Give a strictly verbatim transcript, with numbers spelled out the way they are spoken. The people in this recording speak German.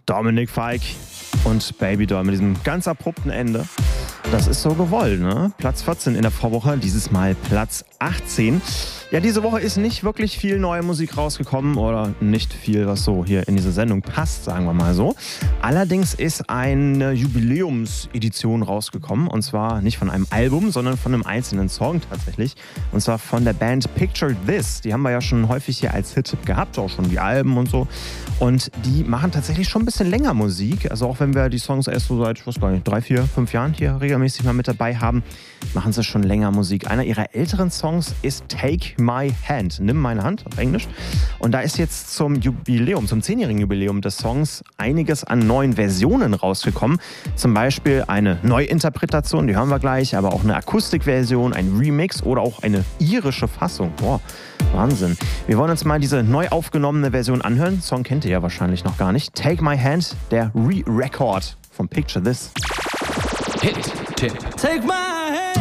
Dominic Fike und Baby Doll mit diesem ganz abrupten Ende. Das ist so gewollt, ne? Platz vierzehn in der Vorwoche, dieses Mal Platz achtzehn. Ja, diese Woche ist nicht wirklich viel neue Musik rausgekommen oder nicht viel, was so hier in diese Sendung passt, sagen wir mal so. Allerdings ist eine Jubiläumsedition rausgekommen und zwar nicht von einem Album, sondern von einem einzelnen Song tatsächlich. Und zwar von der Band Picture This. Die haben wir ja schon häufig hier als Hit gehabt, auch schon die Alben und so. Und die machen tatsächlich schon ein bisschen länger Musik. Also auch wenn wir die Songs erst so seit, ich weiß gar nicht, drei, vier, fünf Jahren hier regelmäßig mal mit dabei haben, machen sie schon länger Musik. Einer ihrer älteren Songs ist Take My Hand, Nimm meine Hand auf Englisch. Und da ist jetzt zum Jubiläum, zum zehnjährigen Jubiläum des Songs einiges an neuen Versionen rausgekommen. Zum Beispiel eine Neuinterpretation, die hören wir gleich, aber auch eine Akustikversion, ein Remix oder auch eine irische Fassung. Boah, Wahnsinn. Wir wollen uns mal diese neu aufgenommene Version anhören. Den Song kennt ihr ja wahrscheinlich noch gar nicht. Take My Hand, der Re-Record von Picture This. Hit Tipp. Take my hand.